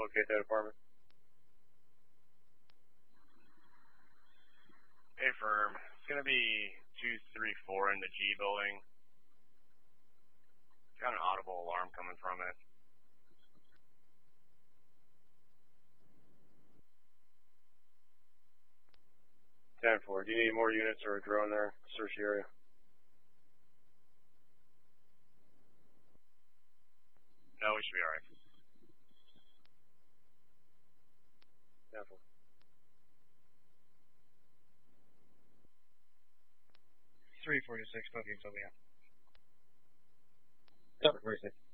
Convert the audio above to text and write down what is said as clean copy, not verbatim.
locate that apartment. Hey, firm. It's going to be 234 in the G building. Got an audible alarm coming from it. Do you need more units or a drone there? Search the area. No, we should be alright. 10-4. 346, both units will be out. Yep, 46.